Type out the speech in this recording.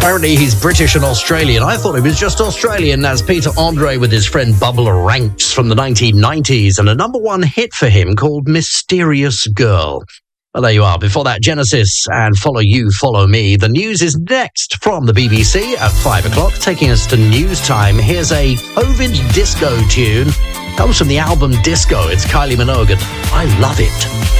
Apparently he's British and Australian. I thought he was just Australian. That's Peter Andre with his friend Bubba Ranks from the 1990s and a number one hit for him called Mysterious Girl. Well, there you are. Before that, Genesis and Follow You, Follow Me. The news is next from the BBC at 5 o'clock, taking us to news time. Here's a COVID disco tune. Comes from the album Disco. It's Kylie Minogue. I love it.